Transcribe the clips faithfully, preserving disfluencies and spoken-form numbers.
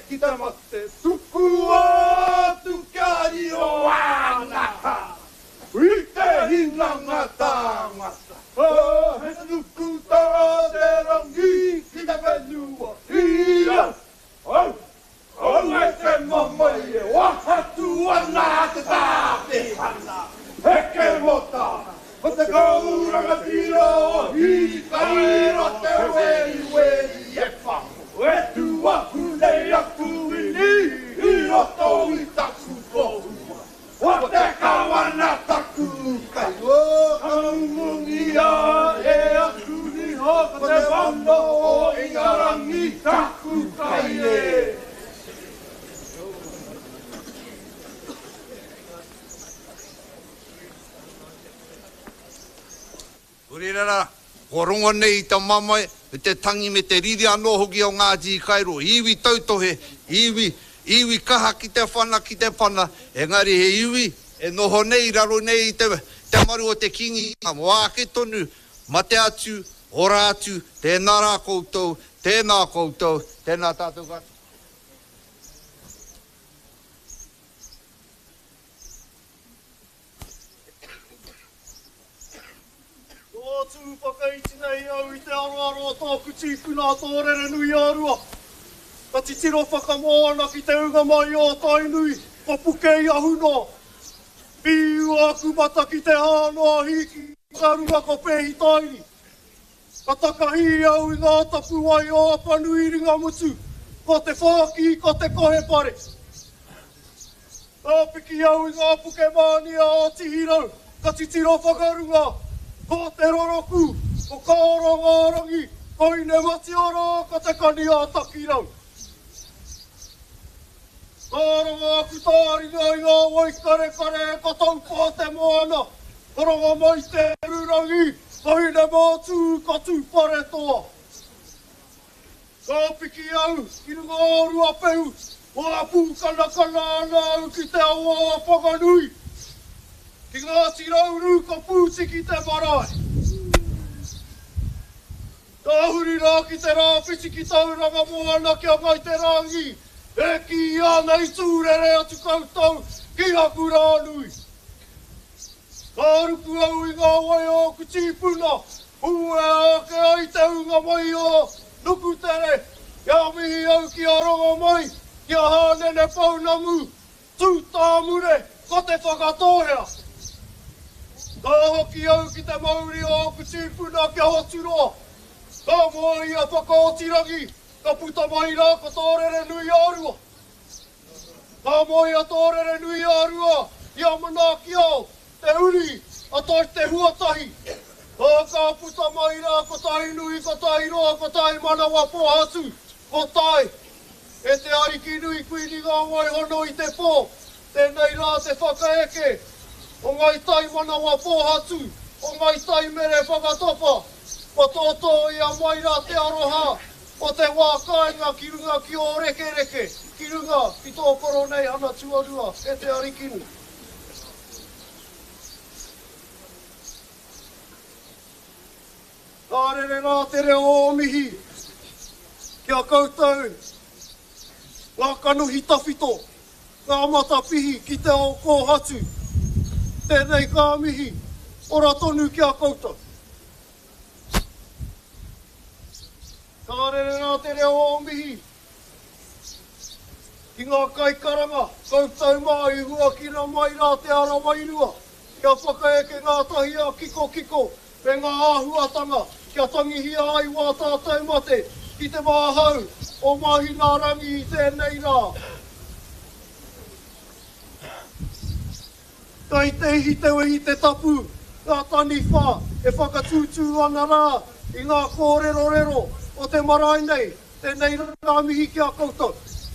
ki te mate, tuku atu kia i o anaka. I te hinanga tangata. Oh, he tuku tā te rangi ki te whenua. Ia! Oh! Oh, e te mamai e wahatu ana te tāpe hana. Heke mota, o te kauranga tira o hi kaira te wei wei e whamu. E tu aku nei aku i ni, i roto i taku pohua. O te kawana taku kai. O kaungungi a e aku ni hoko te wano o ingarangi taku kai e. Urerara, ko rongo nei ta mamai, te tangi me te riri anō hoki o Ngāti Kairo, iwi tautohe, iwi, iwi kaha ki te whana, ki te whana, engari he iwi, e noho nei, raro nei, te, te maru o te kingi, mo ake tonu, mate atu, ora atu, tēnā rā koutou, tēnā koutou, tēnā tātou kati. O tū whakaiti nei au i te aroaro tōku tīku nā tōrere nui arua. Ka titiro whakamoana ki te unga mai o tainui, ko puke i ahuno. Piu aku mata ki te hānoa hiki, karunga ko pehi taini. Ka takahi au i ngā tapu ai o apanu i ringa mutu, ko te whaki, ko te kohe pare. Ka piki au i ngā puke mānia o tihirau, ka titiro whakarunga. Ko te roroku, ko kaorongārangi, ko i ne mati ora, ko te kani a takirau. Kāronga aku tāringa i ngā waikare kare, ko taupo te moana. Koronga mai te rurangi, ko i ne mātū, ko tūpare toa. Ka piki au, ki runga orua peu, o a pūkana kana ana au ki te awa whakanui. Ki Ngāti Rauru ko pūti ki te marae. Tā huri rā ki te rāpiti ki tauranga moana kia mai te rangi. E ki ia nei tūrere atu koutou ki haku rānui. Ka rupu au i ngā wai o kutīpuna. Ue ake ai te unga mai o nuku tere. Kia mihi au ki a ronga mai. Kia hānene paunamu. Tū tāmure ko te whakatorea. Ka hoki au ki te mauri o kutīpuna kia hoturoa. Ka moa ia whakaotirangi, ka puta mai rā ko tōrere nui arua. Ka moa ia tōrere nui arua, ia manaki au, te uri, a tai te huatahi. Ka ka puta mai rā ko tai nui, ko tai roa, ko tai manawa pohatu, ko tai. E te ariki nui kuini ngā wai hono i te pō, tēnei rā te whakaeke. O ngai tai manawa pohatu, o ngai tai mere whakatopa, o tōtō ia mai rā te aroha, o te wā kāinga ki runga ki o reke reke, ki runga ki tō koro nei ana tuarua, e te arikinu. Kārere rā te reo o mihi, kia koutou, ngā kanuhi tawhito, ngā mata pihi ki te o kōhatu, tēnei kā mihi, ora tonu kia koutou. Kārere rā te reo o mihi, ki ngā kaikaranga, koutou mai hua kina mai rā te ara wairua, kia whakaeke ngā tahi a kiko kiko, me ngā āhuatanga, kia tangihia ai wā tātou mate, ki te wāhau, o mahi ngā rangi i tēnei rā. Kai te ihi te wehi te tapu, ngā tani whā, e whakatūtū ana rā, i ngā kōrero rero, o te marae nei, tēnei rā mihi kia koutou.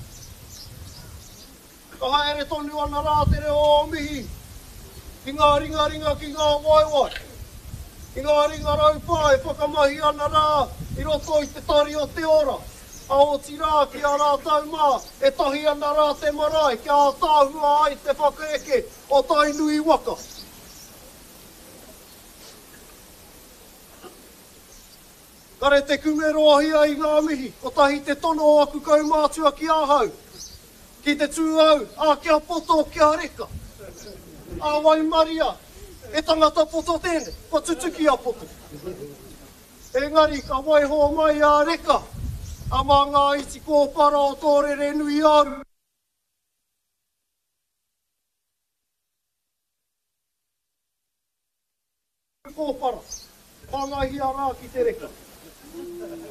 Ka haere tonu ana rā te reo o mihi, ki ngā ringa ringa ki ngā waiwai. I ngā ringa raupā e whakamahi ana rā, i roto i te tari o te ora. A o ti rā ki a rā tau mā, e tahi ana rā te marae, kia a tāhua ai te whakaeke o tai nui waka. Kare te kumeroahia i ngā mihi, ko tahi te tono aku kaumātua ki ahau. Ki te tūau, a kia poto, kia reka. A wai maria, e tangata poto tēne, ko tutuki a poto. Engari, ka wai hoa mai a reka, a mā ngā iti kōpara o tōrere nui aru. Kōpara, whangahi a rā ki te reka.